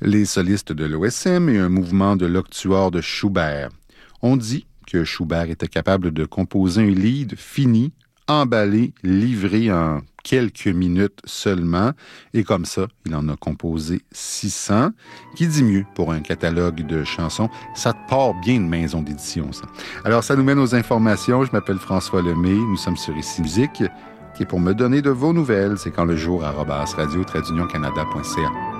les solistes de l'OSM et un mouvement de l'octuor de Schubert. On dit que Schubert était capable de composer un lied fini, emballé, livré en quelques minutes seulement. Et comme ça, il en a composé 600. Qui dit mieux pour un catalogue de chansons? Ça te part bien de maison d'édition, ça. Alors, ça nous mène aux informations. Je m'appelle François Lemay. Nous sommes sur Ici Musique, qui est pour me donner de vos nouvelles. C'est quand le jour @radio-canada.ca.